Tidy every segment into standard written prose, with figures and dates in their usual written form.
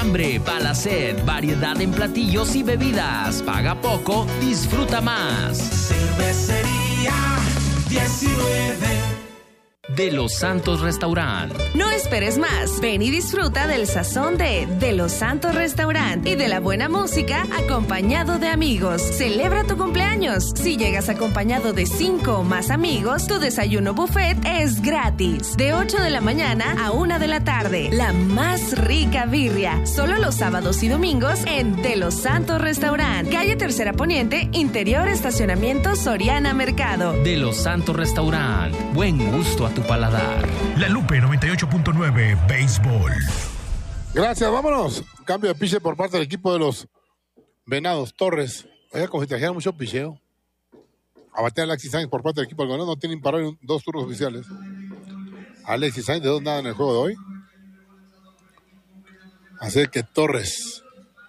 hambre, para la sed, variedad en platillos y bebidas. Paga poco, disfruta más. Cervecería 19 De Los Santos Restaurant. No esperes más. Ven y disfruta del sazón de Los Santos Restaurant y de la buena música acompañado de amigos. Celebra tu cumpleaños. Si llegas acompañado de 5 o más amigos, tu desayuno buffet es gratis. De 8 de la mañana a 1 de la tarde. La más rica birria. Solo los sábados y domingos en De Los Santos Restaurant. Calle Tercera Poniente, interior estacionamiento Soriana Mercado. De Los Santos Restaurant. Buen gusto a tu paladar. La Lupe 98.9 Béisbol. Gracias, vámonos. Cambio de piche por parte del equipo de los Venados. Torres. Oiga, como si trajeran mucho picheo. A batear a Alexis Sainz por parte del equipo del Venado. No tienen parado en 2 turnos oficiales. Alexis Sainz de 2-0 en el juego de hoy. Así que Torres.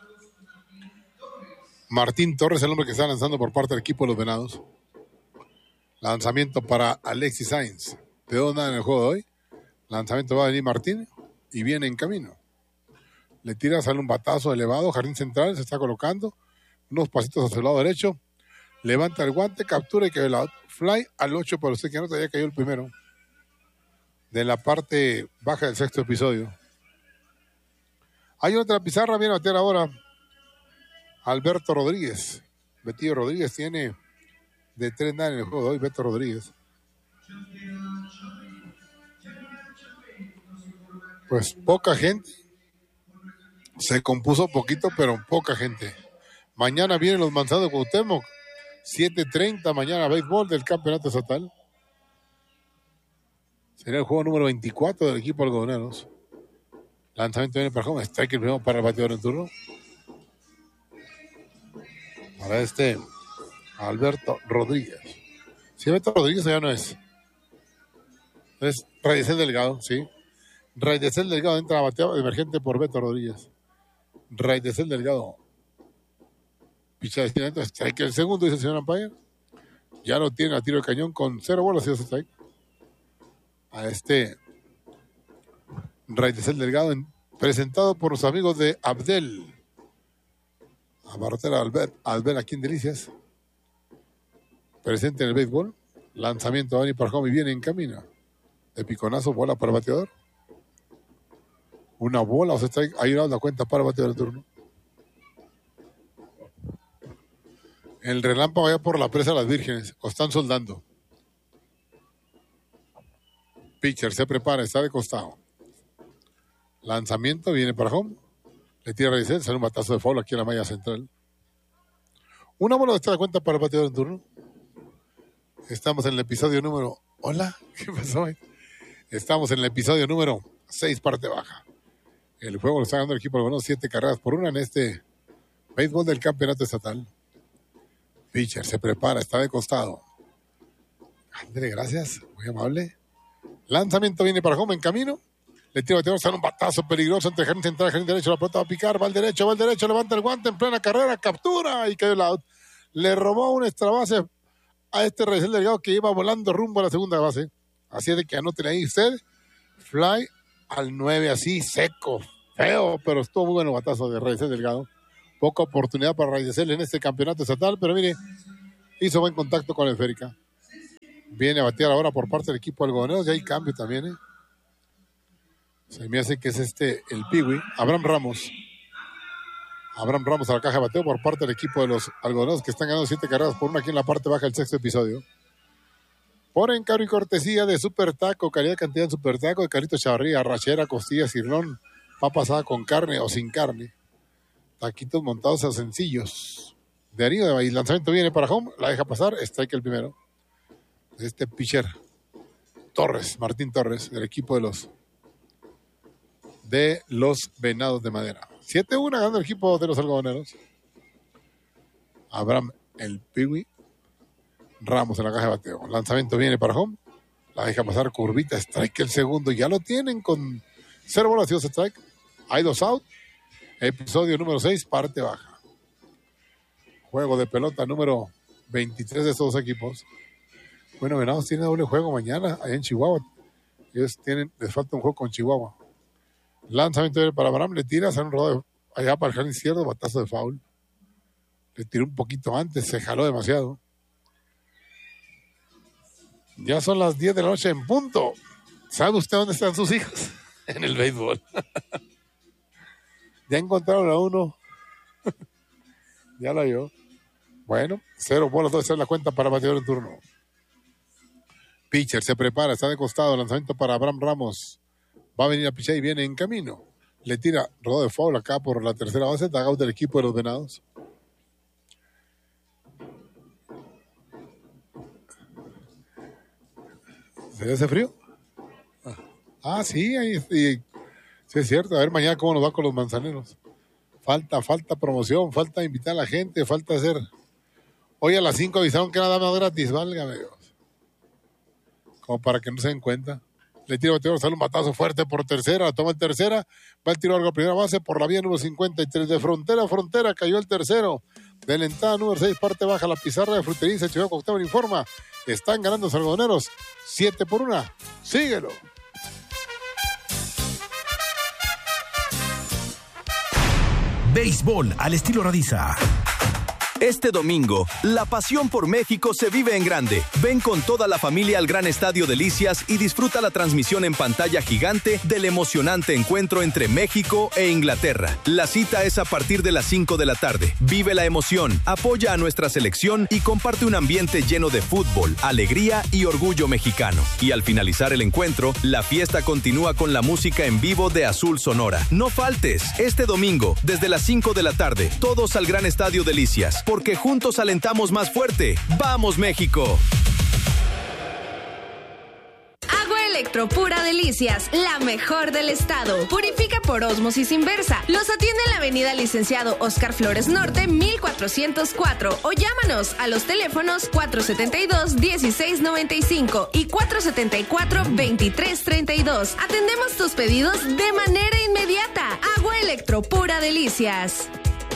Martín Torres, el hombre que está lanzando por parte del equipo de los Venados. Lanzamiento para Alexis Sainz. De 2-0 en el juego de hoy. Lanzamiento va a venir Martín y viene en camino. Le tira, sale un batazo elevado. Jardín central, se está colocando. Unos pasitos hacia el lado derecho. Levanta el guante, captura y cae el out. Fly al 8, pero usted que no todavía cayó el primero. De la parte baja del sexto episodio. Hay otra pizarra, viene a batear ahora Alberto Rodríguez. Betillo Rodríguez tiene de 3-0 en el juego de hoy. Beto Rodríguez. Pues poca gente. Se compuso poquito, pero poca gente. Mañana vienen los Manzanos de Cuauhtémoc. 7:30 mañana béisbol del campeonato estatal. Sería el juego número 24 del equipo algodoneros. Lanzamiento viene para home. Strike el primero para el bateador en turno. Para Alberto Rodríguez. Si Alberto Rodríguez ya no es. Es Raidesel Delgado, sí. Raidesel Delgado entra a bateado emergente por Beto Rodríguez. Raidesel Delgado. Picha de esquina, strike el segundo, dice el señor umpire. Ya lo tiene a tiro de cañón con 0 bolas y 2 strike. A Raidesel Delgado, presentado por los amigos de Abdel. A Barrotera Albert aquí en Delicias. Presente en el béisbol. Lanzamiento Dani para home y viene en camino. De piconazo, bola para el bateador. Una bola, o sea, está ahí la cuenta para el bateador de turno. El relámpago vaya por la presa de las Vírgenes. O están soldando. Pitcher se prepara, está de costado. Lanzamiento, viene para home. Le tira a Raidesel, sale un batazo de foul aquí en la malla central. Una bola está de cuenta para el bateador de turno. Estamos en el episodio número... Hola, ¿qué pasó ahí? Estamos en el episodio número 6, parte baja. El juego lo está ganando el equipo de Buenos 7 carreras por 1 en este béisbol del campeonato estatal. Pitcher se prepara, está de costado. Ándale, gracias, muy amable. Lanzamiento viene para home en camino. Le tira bateador, sale un batazo peligroso entre jardín central, jardín derecho. La pelota va a picar, va al derecho, levanta el guante en plena carrera, captura y cayó el out. Le robó una extra base a Raidesel Delgado que iba volando rumbo a la segunda base. Así es de que anoten ahí usted. Fly al 9, así seco, feo, pero estuvo muy bueno el batazo de Raidesel Delgado. Poca oportunidad para Raidesel en este campeonato estatal, pero mire, hizo buen contacto con la esférica. Viene a batear ahora por parte del equipo algodoneros y hay cambio también, Se me hace que es el Piwi, Abraham Ramos a la caja de bateo por parte del equipo de los algodoneros que están ganando 7 carreras por 1 aquí en la parte baja del sexto episodio. Por encargo y cortesía de Super Taco, calidad cantidad en Super Taco, de Carlitos Chavarría, arrachera, costilla, cirlón, papa asada con carne o sin carne. Taquitos montados a sencillos. De harina de maíz. Lanzamiento viene para home, la deja pasar, strike el primero. Pitcher Torres, Martín Torres, del equipo de los Venados de Madera. 7-1 ganando el equipo de los algodoneros. Abraham el Piwi. Ramos en la caja de bateo. Lanzamiento viene para home. La deja pasar, curvita, strike el segundo. Ya lo tienen con 0 bolas y 2 strike. Hay 2 out. Episodio número 6, parte baja. Juego de pelota número 23 de estos dos equipos. Bueno, Venados tiene doble juego mañana allá en Chihuahua. Les falta un juego con Chihuahua. Lanzamiento para Abraham, le tira, sale un rodado allá para el jardín izquierdo, batazo de foul. Le tiró un poquito antes, se jaló demasiado. Ya son las 10 de la noche en punto. ¿Sabe usted dónde están sus hijos? En el béisbol. Ya encontraron a uno. Ya lo halló. Bueno, 0 bolas, 2 es la cuenta para bateador en turno. Pitcher se prepara, está de costado, lanzamiento para Abraham Ramos. Va a venir a pichar y viene en camino. Le tira rodado de foul acá por la tercera base, dugout del equipo de los Venados. ¿Se hace frío? Sí, ahí sí es cierto. A ver mañana cómo nos va con los manzaneros. Falta promoción, falta invitar a la gente, falta hacer. Hoy a las 5 avisaron que nada más gratis, válgame Dios. Como para que no se den cuenta. Le tira bateador, sale un batazo fuerte por tercera, toma el tercera, va el tiro largo a primera base por la vía número 53 de frontera a frontera, cayó el tercero. De la entrada número 6, parte baja, la pizarra de Frutería Chihuahua Cuauhtémoc informa. Están ganando los algodoneros 7-1. Síguelo. Béisbol al estilo Radiza. Este domingo, la pasión por México se vive en grande. Ven con toda la familia al Gran Estadio Delicias y disfruta la transmisión en pantalla gigante del emocionante encuentro entre México e Inglaterra. La cita es a partir de las 5 de la tarde. Vive la emoción, apoya a nuestra selección y comparte un ambiente lleno de fútbol, alegría y orgullo mexicano. Y al finalizar el encuentro, la fiesta continúa con la música en vivo de Azul Sonora. No faltes, este domingo, desde las 5 de la tarde, todos al Gran Estadio Delicias. Porque juntos alentamos más fuerte. ¡Vamos, México! Agua Electro Pura Delicias, la mejor del estado. Purifica por ósmosis inversa. Los atiende en la avenida Licenciado Oscar Flores Norte, 1404. O llámanos a los teléfonos 472-1695 y 474-2332. Atendemos tus pedidos de manera inmediata. Agua Electro Pura Delicias.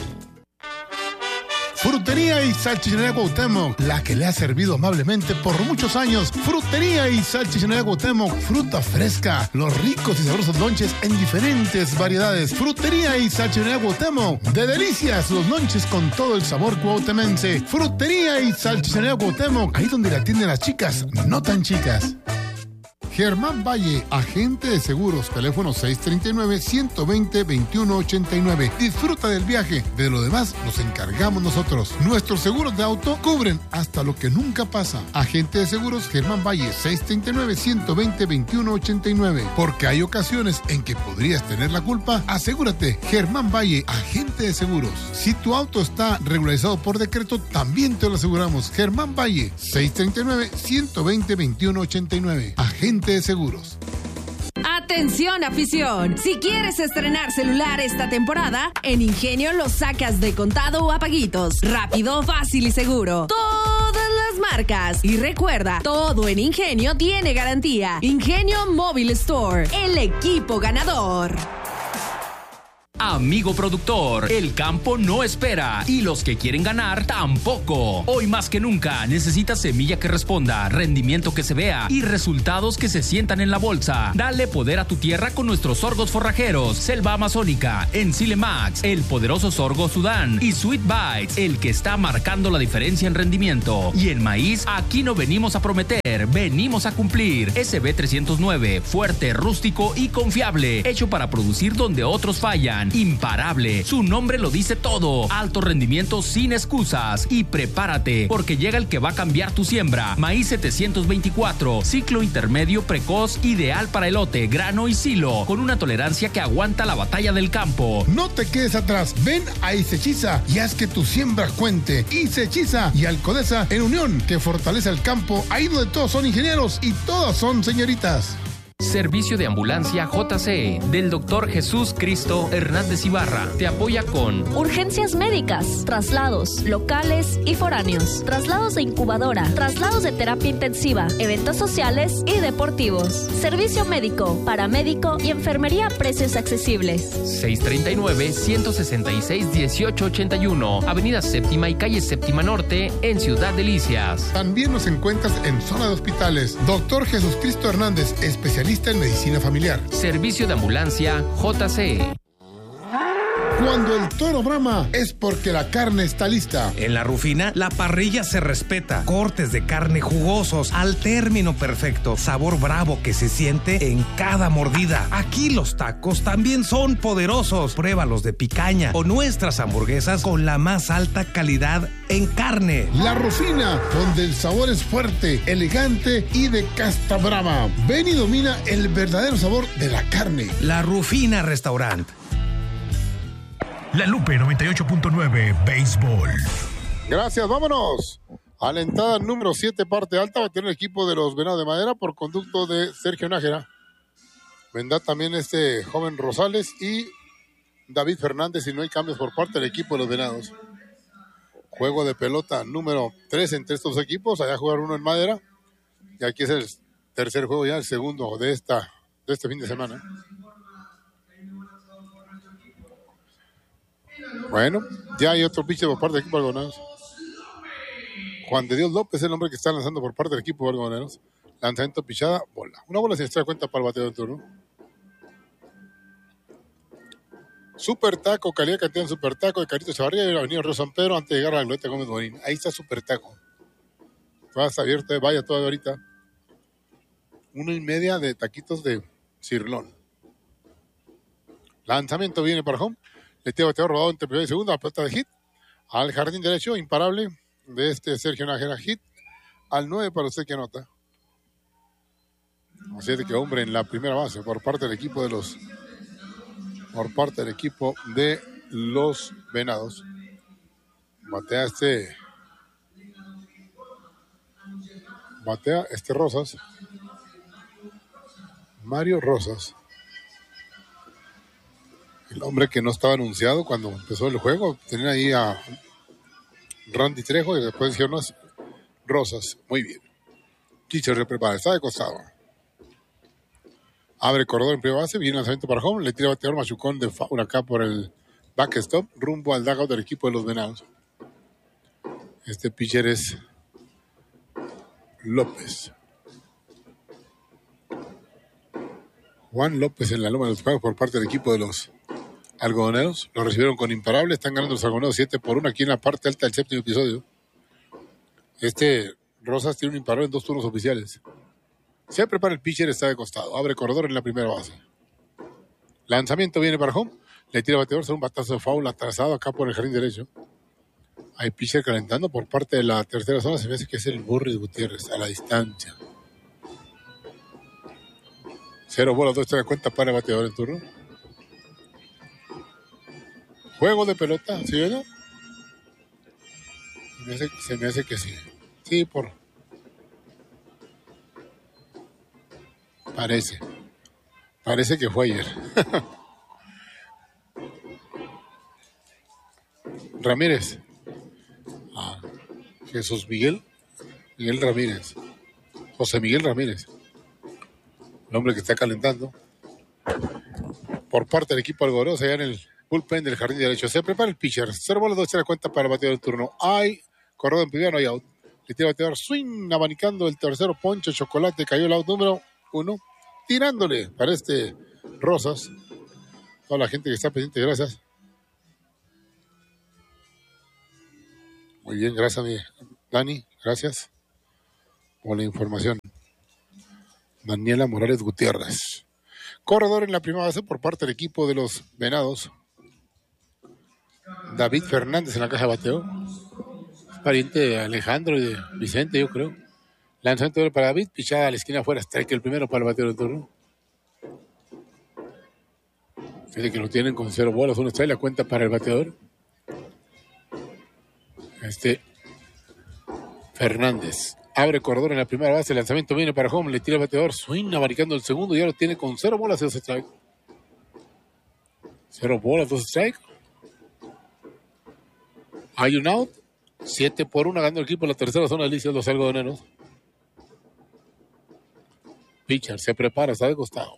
Frutería y Salchichonería Cuauhtémoc, la que le ha servido amablemente por muchos años. Frutería y Salchichonería Cuauhtémoc, fruta fresca, los ricos y sabrosos lonches en diferentes variedades. Frutería y Salchichonería Cuauhtémoc, de delicias los lonches con todo el sabor cuauhtemense. Frutería y Salchichonería Cuauhtémoc, ahí donde la atienden las chicas, no tan chicas. Germán Valle, agente de seguros, teléfono 639-120-2189. Disfruta del viaje, de lo demás nos encargamos nosotros. Nuestros seguros de auto cubren hasta lo que nunca pasa. Agente de seguros Germán Valle, 639-120-2189. Porque hay ocasiones en que podrías tener la culpa, asegúrate. Germán Valle, agente de seguros. Si tu auto está regularizado por decreto, también te lo aseguramos. Germán Valle, 639-120-2189. Agente de seguros. Atención, afición. Si quieres estrenar celular esta temporada, en Ingenio lo sacas de contado o a paguitos. Rápido, fácil y seguro. Todas las marcas. Y recuerda, todo en Ingenio tiene garantía. Ingenio Mobile Store, el equipo ganador. Amigo productor, el campo no espera y los que quieren ganar tampoco. Hoy más que nunca necesitas semilla que responda, rendimiento que se vea y resultados que se sientan en la bolsa. Dale poder a tu tierra con nuestros sorgos forrajeros, Selva Amazónica, Ensile Max, el poderoso sorgo Sudán y Sweet Bites, el que está marcando la diferencia en rendimiento. Y en maíz, aquí no venimos a prometer, venimos a cumplir. SB 309, fuerte, rústico y confiable, hecho para producir donde otros fallan. Imparable, su nombre lo dice todo. Alto rendimiento sin excusas. Y prepárate, porque llega el que va a cambiar tu siembra. Maíz 724, ciclo intermedio precoz, ideal para elote, grano y silo, con una tolerancia que aguanta la batalla del campo. No te quedes atrás, ven a Isechiza y haz que tu siembra cuente. Isechiza y Alcodesa en unión, que fortalece el campo, ahí donde todos son ingenieros y todas son señoritas. Servicio de ambulancia JCE del Dr. Jesús Cristo Hernández Ibarra. Te apoya con urgencias médicas, traslados locales y foráneos, traslados de incubadora, traslados de terapia intensiva, eventos sociales y deportivos. Servicio médico, paramédico y enfermería a precios accesibles. 639-166-1881, Avenida Séptima y Calle Séptima Norte, en Ciudad Delicias. También nos encuentras en zona de hospitales. Dr. Jesús Cristo Hernández, especialista especialista en medicina familiar. Servicio de ambulancia JCE. Cuando el toro brama es porque la carne está lista. En La Rufina, la parrilla se respeta. Cortes de carne jugosos al término perfecto. Sabor bravo que se siente en cada mordida. Aquí los tacos también son poderosos. Pruébalos de picaña o nuestras hamburguesas con la más alta calidad en carne. La Rufina, donde el sabor es fuerte, elegante y de casta brava. Ven y domina el verdadero sabor de la carne. La Rufina Restaurant. La Lupe 98.9 Béisbol. Gracias, vámonos. A la entrada número 7, parte alta, va a tener el equipo de los Venados de Madera por conducto de Sergio Nájera. Vendrá también este joven Rosales y David Fernández, y no hay cambios por parte del equipo de los Venados. Juego de pelota número 3 entre estos equipos. Allá jugar uno en Madera. Y aquí es el tercer juego, ya el segundo de este fin de semana. Bueno, ya hay otro pitcher por parte del equipo de Algodoneros. Juan de Dios López es el hombre que está lanzando por parte del equipo de Algodoneros. Lanzamiento, pichada, bola. Una bola sin extra cuenta para el bateo del turno. Super taco, calidad cantidad en super taco de Carito Chavarría y la avenida Río San Pedro antes de llegar a la glorieta Gómez Morín. Ahí está super taco. Vas abierto, vaya toda ahorita. 1.5 de taquitos de cirlón. Lanzamiento viene para home. Le tiene bateador rodado entre primera y segunda, la pelota de hit. Al jardín derecho, imparable de Sergio Nájera. Hit al 9 para usted que anota. Así es de que hombre en la primera base por parte del equipo de los Venados. Batea este Rosas. Mario Rosas. El hombre que no estaba anunciado cuando empezó el juego. Tenían ahí a Randy Trejo y después dijeron Rosas. Muy bien. Kitcher se prepara. Está de costado. Abre corredor en primera base. Viene el lanzamiento para home. Le tira bateador machucón de foul acá por el backstop. Rumbo al dugout del equipo de los Venados. Este pitcher es López. Juan López en la loma de los pagos por parte del equipo de los Algodoneros. Lo recibieron con imparable. Están ganando los Algodoneros 7-1 aquí en la parte alta del séptimo episodio. Rosas tiene un imparable en 2 turnos oficiales. Se prepara el pitcher, está de costado. Abre corredor en la primera base. Lanzamiento viene para home. Le tira bateador, será un batazo de foul atrasado acá por el jardín derecho. Hay pitcher calentando por parte de la tercera zona. Se me hace que es el Burris Gutiérrez a la distancia. 0 bolas, 2 de cuenta para el bateador en turno. Juego de pelota, ¿sí o no? Se me hace que sí. Sí, Parece que fue ayer. Ramírez. Jesús Miguel Ramírez. José Miguel Ramírez. El hombre que está calentando. Por parte del equipo algodoneros allá en el bullpen del jardín derecho. Se prepara el pitcher. 0 bolas, 2 de la cuenta para el bateador del turno. Hay corredor en primera, no hay out. Le tira bateador swing, abanicando el tercero, poncho, chocolate. Cayó el out número 1. Tirándole para Rosas. Toda la gente que está pendiente, gracias. Muy bien, gracias, Dani. Gracias por la información. Daniela Morales Gutiérrez. Corredor en la primera base por parte del equipo de los Venados. David Fernández en la caja de bateo. Es pariente de Alejandro y de Vicente, yo creo. Lanzamiento para David, pichada a la esquina afuera, strike el primero para el bateador del turno. Fíjate que lo tienen con 0 bolas, 1 strike, la cuenta para el bateador. Fernández abre corredor en la primera base, el lanzamiento viene para home, le tira el bateador, swing, abaricando el segundo, y ya lo tiene con 0 bolas, 2 strike. 0 bolas, 2 strike. Hay un out, 7-1, ganando el equipo en la tercera zona de lista de los algodoneros. Pitcher se prepara, está de costado.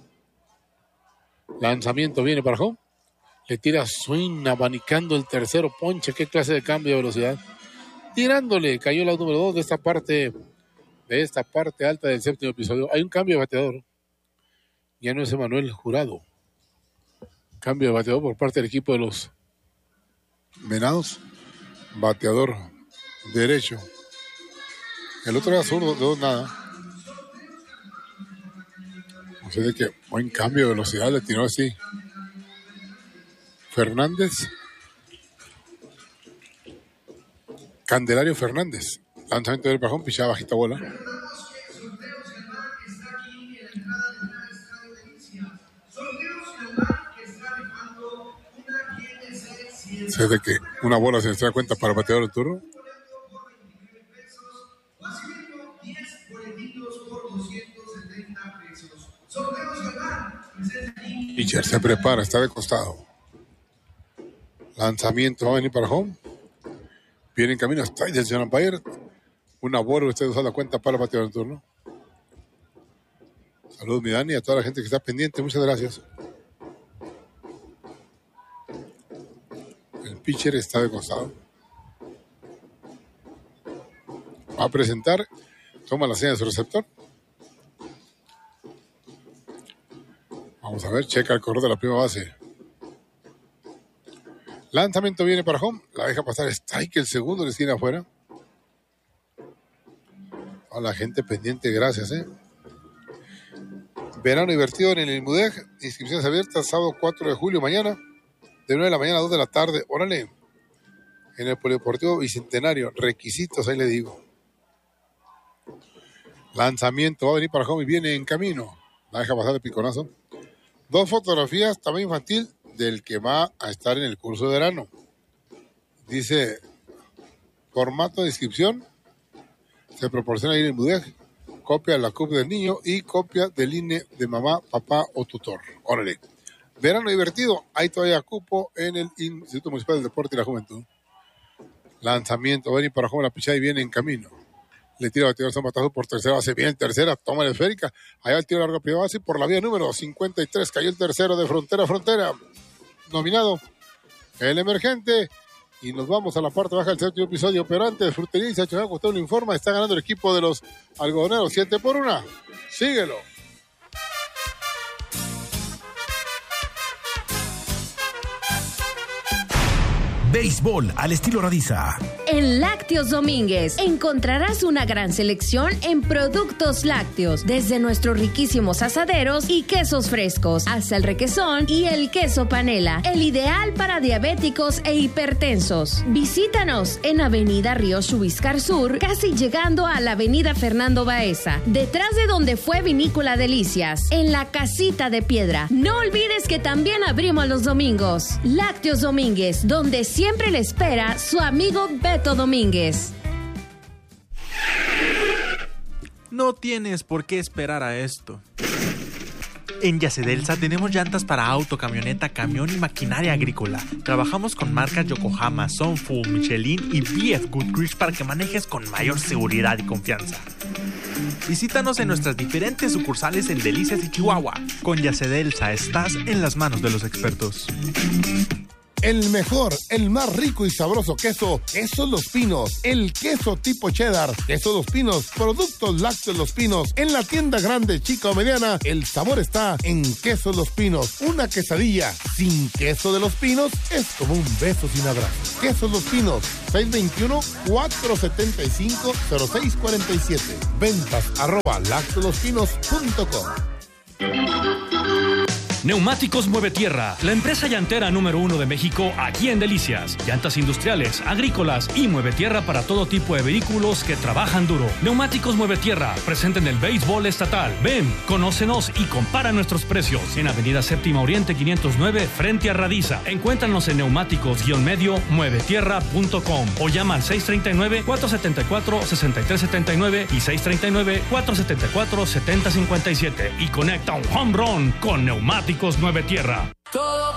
Lanzamiento viene para home. Le tira swing, abanicando el tercero ponche. Qué clase de cambio de velocidad. Tirándole, cayó el out número 2 de esta parte alta del séptimo episodio. Hay un cambio de bateador. Ya no es Emanuel Jurado. Cambio de bateador por parte del equipo de los Venados. Bateador derecho. El otro era zurdo, de 2-0. O sea, de que buen cambio de velocidad le tiró así Fernández. Candelario Fernández. Lanzamiento del bajón, pichada bajita bola. Se de que una bola se da cuenta para el bateador de turno. Pitcher se prepara, está de costado. Lanzamiento va a venir para home. Viene en camino hasta el señor umpire. Una bola, usted usa la cuenta para el bateador de turno. Saludos, mi Dani, a toda la gente que está pendiente. Muchas gracias. El pitcher está de costado. Va a presentar. Toma la señal de su receptor. Vamos a ver, checa el corredor de la primera base. Lanzamiento viene para home. La deja pasar strike, el segundo le esquina afuera. A la gente pendiente, gracias. Verano divertido en el Inmudeg. Inscripciones abiertas, sábado 4 de julio, mañana. De 9 de la mañana a 2 de la tarde. Órale. En el Polideportivo Bicentenario. Requisitos, ahí le digo. Lanzamiento va a venir para home y viene en camino. La deja pasar de piconazo. 2 fotografías, tamaño infantil, del que va a estar en el curso de verano. Dice, formato de inscripción, se proporciona ahí en el MUDEG, copia de la CUP del niño y copia del INE de mamá, papá o tutor. Órale. Verano divertido, hay todavía cupo en el Instituto Municipal del Deporte y la Juventud. Lanzamiento, va a venir para jugar la pichada y viene en camino. Le tira el bateador San Batazo por tercera base, bien tercera, toma la esférica, allá el tiro largo a primera base por la vía número 53, cayó el tercero de frontera a frontera, nominado el emergente, y nos vamos a la parte baja del séptimo episodio, pero antes, Frutería y Sacho, usted lo informa, está ganando el equipo de los algodoneros, 7-1, síguelo. Béisbol al estilo Radiza. En Lácteos Domínguez encontrarás una gran selección en productos lácteos, desde nuestros riquísimos asaderos y quesos frescos, hasta el requesón y el queso panela, el ideal para diabéticos e hipertensos. Visítanos en Avenida Río Chubiscar Sur, casi llegando a la Avenida Fernando Baeza, detrás de donde fue Vinícola Delicias, en la Casita de Piedra. No olvides que también abrimos los domingos. Lácteos Domínguez, donde siempre le espera su amigo Beto Domínguez. No tienes por qué esperar a esto. En Yacedelsa tenemos llantas para auto, camioneta, camión y maquinaria agrícola. Trabajamos con marcas Yokohama, Sunfull, Michelin y BF Goodrich para que manejes con mayor seguridad y confianza. Visítanos en nuestras diferentes sucursales en Delicias y Chihuahua. Con Yacedelsa estás en las manos de los expertos. El mejor, el más rico y sabroso queso, Quesos Los Pinos. El queso tipo cheddar, Quesos Los Pinos, productos lácteos Los Pinos. En la tienda grande, chica o mediana, el sabor está en Quesos Los Pinos. Una quesadilla sin queso de Los Pinos es como un beso sin abrazo. Quesos Los Pinos, 621-475-0647. Ventas @lácteolospinos.com. Neumáticos Mueve Tierra, la empresa llantera número 1 de México aquí en Delicias. Llantas industriales, agrícolas y Mueve Tierra para todo tipo de vehículos que trabajan duro. Neumáticos Mueve Tierra, presente en el béisbol estatal. Ven, conócenos y compara nuestros precios. En Avenida Séptima Oriente 509, frente a Radiza. Encuéntranos en neumáticos-medio muevetierra.com o llama al 639-474-6379 y 639-474-7057 y conecta un home run con Neumáticos Mueve Tierra. Todo